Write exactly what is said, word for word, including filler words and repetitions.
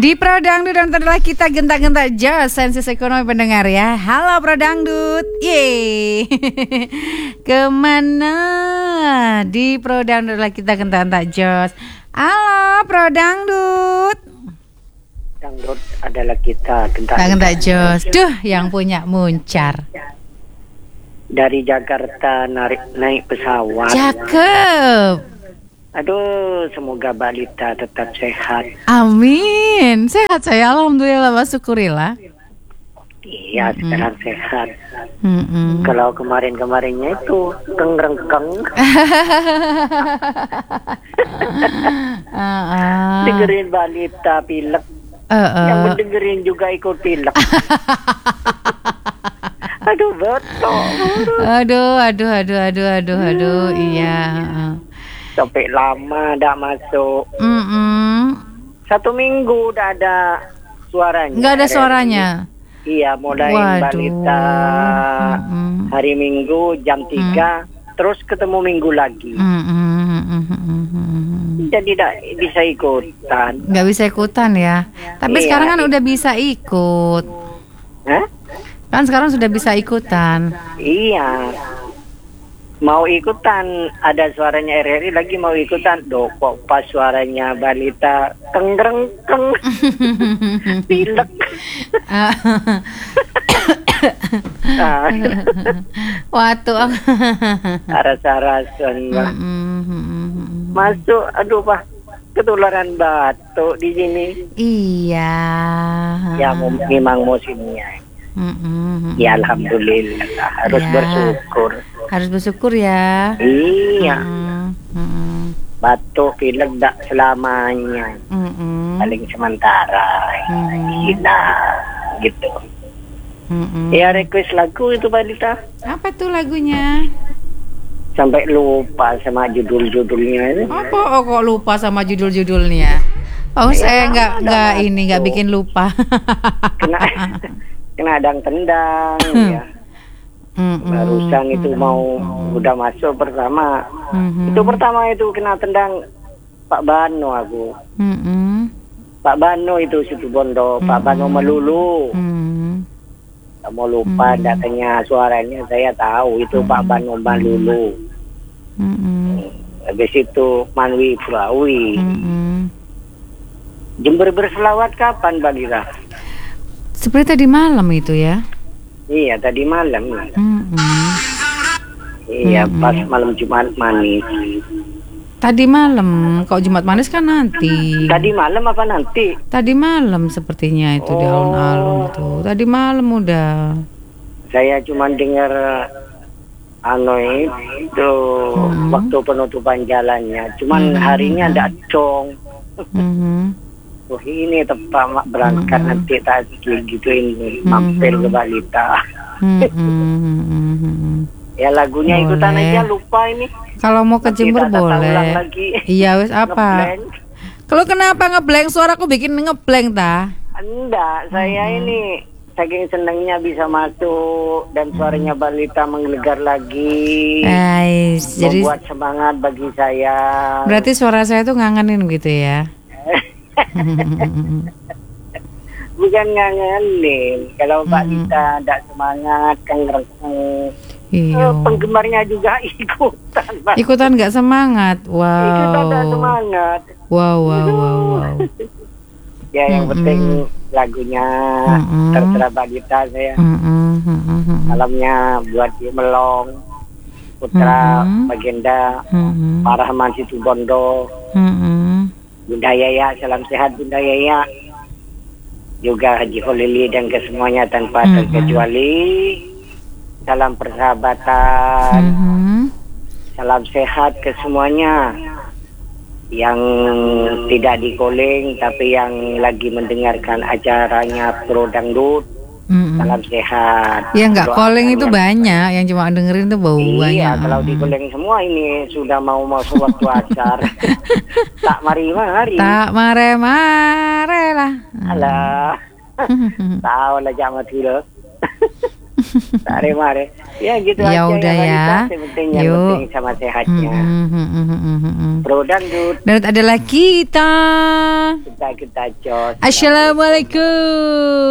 Di Pro Dangdut dan adalah kita gentak-gentak jos sensus ekonomi pendengar ya. Halo Pro Dangdut, yeay. Kemana? Di Pro Dangdut adalah kita gentak-gentak jos. Halo Pro Dangdut. Dangdut adalah kita gentak-gentak jos. Duh, yang punya Muncar. Dari Jakarta narik naik pesawat. Cakep. Aduh, semoga balita tetap sehat. Amin. Sehat saya, alhamdulillah, wa syukurillah. Iya, Mm-mm. sekarang sehat. Mm-mm. Kalau kemarin-kemarinnya itu keng-rengkeng. uh-uh. Dengerin balita pilek. Uh-uh. Yang mendengerin juga ikut pilek. Aduh, betul. Aduh, aduh, aduh, aduh, aduh, aduh, iya. Sampai lama dah masuk. Mm-mm. Satu minggu udah ada suaranya. Nggak ada suaranya. Iya, mulai Waduh. balita Mm-mm. hari Minggu jam tiga, terus ketemu Minggu lagi. Mm-mm. Jadi tidak bisa ikutan. Nggak bisa ikutan ya. Tapi Iya. sekarang kan udah bisa ikut. Hah? Kan sekarang sudah bisa ikutan. Iya. Mau ikutan, ada suaranya R R I lagi mau ikutan. Duh, kok pas suaranya balita keng-keng pilek. Ah. Waktu Aras-arasan Pak. Masuk, aduh Pak, ketularan batuk di sini. Iya. Ya memang musimnya. Mm-mm. Ya alhamdulillah, harus Ya. bersyukur. Harus bersyukur ya. Iya. Mm-mm. Batuk pilek tak selamanya. Mm-mm. Paling sementara. Mm-mm. Gila gitu. Mm-mm. Ya request lagu itu balita. Apa tuh lagunya? Sampai lupa sama judul-judulnya itu. Apa? Oh, kok lupa sama judul-judulnya? Oh, Ya, saya nggak ada nggak masuk. ini nggak bikin lupa. Kena kena adang tendang ya. Mm-mm. Barusan itu mau udah masuk pertama. Mm-mm. Itu pertama itu kena tendang Pak Bano aku. Mm-mm. Pak Bano itu situ Bondo, Pak Bano melulu. Mm-mm. Kamu lupa Hmm. datanya suaranya saya tahu itu Pak Bano melulu. Mm-mm. Habis itu Manwi Flawi. Mm-mm. Jember berselawat kapan Balira? Seperti tadi malam itu ya. Iya tadi malam. Mm-mm. Iya Hmm. pas malam Jumat manis. Tadi malam, kok Jumat manis kan nanti. Tadi malam apa nanti? Tadi malam sepertinya itu di Oh. alun-alun tuh. Tadi malam udah. Saya cuma dengar anu itu Hmm. waktu penutupan jalannya. Cuman Hmm. harinya ndak dong. Mhm. Oh ini tepat mak berangkat Hmm. nanti tadi gitu ini Hmm. mampir ke balita. Mhm. Ya lagunya ikutan Boleh. aja lupa ini. Kalau mau ke Nanti Jember tak- tak ulang boleh. lagi. Iya wes apa? Ngeblank. Kalau kenapa ngeblank suaraku bikin ngeblank ta? Enggak, saya ini saking senangnya bisa masuk dan suaranya balita menggelegar lagi. Ais, jadi Membuat semangat bagi saya. berarti suara saya tuh ngangenin gitu ya. Bukan ngangenin. Kalau Mbak Hmm. Lita tidak semangat, kan Iya. penggemarnya juga ikutan. Mbak. Ikutan nggak semangat. Ikutan tidak Wow. semangat. Wow, wow, wow, wow. Ya yang Mm-mm. penting lagunya Mm-mm. terserah Mbak Lita saya. Mm-mm, mm-mm, Malamnya buat dia melong. Putra Mm-mm. Bagenda, mm-mm, Pak Rahman Situbondo, mm-mm. Bunda Yaya, salam sehat Bunda Yaya. Juga Haji Holili dan kesemuanya tanpa Mm-mm. terkecuali. Salam persahabatan, Mhm. salam sehat ke semuanya. Yang tidak di calling tapi yang lagi mendengarkan acaranya Pro Dangdut, Mm-mm. salam sehat. Ya nggak Doakan calling itu yang- banyak, yang cuma dengerin tuh bau Iya, banyak. kalau di calling semua ini sudah mau masuk waktu acar. Tak mari-mari. Tak mare-mare lah. Alah. Tahu lah jangan dulu. Tak mari-mari. Ya gitu Ya aja. udah ya. Wanita, yang penting yang Yuk. penting sama sehatnya. Mm-mm, mm-mm, mm-mm, mm-mm. Pro Dangdut. Dan adalah kita. Kita kita jos. Assalamualaikum.